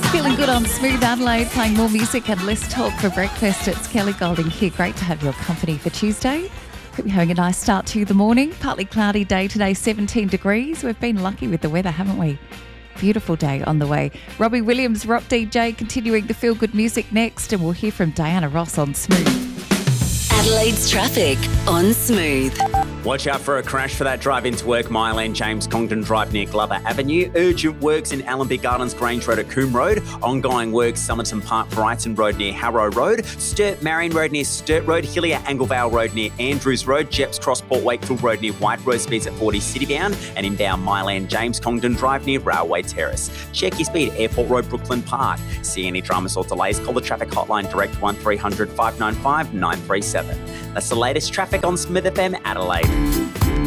Feeling good on Smooth Adelaide, playing more music and less talk for breakfast. It's Kelly Golding here. Great to have your company for Tuesday. Hope you're having a nice start to the morning. Partly cloudy day today, 17 degrees. We've been lucky with the weather, haven't we? Beautiful day on the way. Robbie Williams, Rock DJ, continuing the feel-good music next, and we'll hear from Diana Ross on Smooth. Adelaide's traffic on Smooth. Watch out for a crash for that drive into work, Mile End, James Congdon Drive near Glover Avenue. Urgent works in Allenby Gardens, Grange Road at Coombe Road. Ongoing works, Somerton Park, Brighton Road near Harrow Road. Sturt Marion Road near Sturt Road. Hillier Anglevale Road near Andrews Road. Jeps Cross Port Wakefield Road near White Road. Speeds at 40 citybound. And inbound Mile End, James Congdon Drive near Railway Terrace. Check your speed, Airport Road, Brooklyn Park. See any dramas or delays, call the traffic hotline direct 1300 595 937. That's the latest traffic on Smith FM Adelaide.